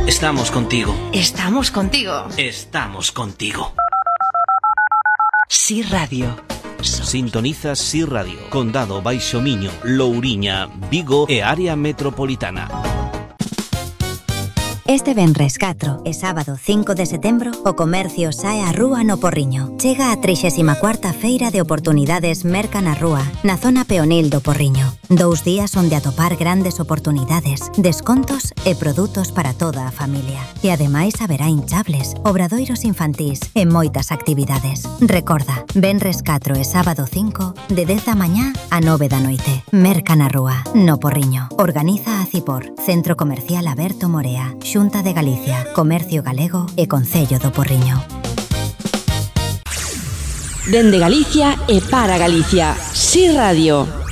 Estamos contigo. Estamos contigo. Estamos contigo. Sí Radio. Sintonizas Sí Radio, Condado Baixo Miño, Louriña, Vigo e área metropolitana. Este venres 4 e sábado 5 de setembro, o comercio sae á rúa no Porriño. Chega a 34ª Feira de Oportunidades Merca na Rúa, na zona peonil do Porriño. 2 días onde atopar grandes oportunidades, descontos e produtos para toda a familia. E ademais haberá hinchables, obradoiros infantís e moitas actividades. Recorda, venres 4 e sábado 5, de 10 da mañá a 9 da noite. Merca na Rúa, no Porriño. Organiza a Cipor, Centro Comercial Aberto Morea, Xunta de Galicia, Comercio Galego e Concello do Porriño. Dende Galicia e para Galicia. Sí Radio.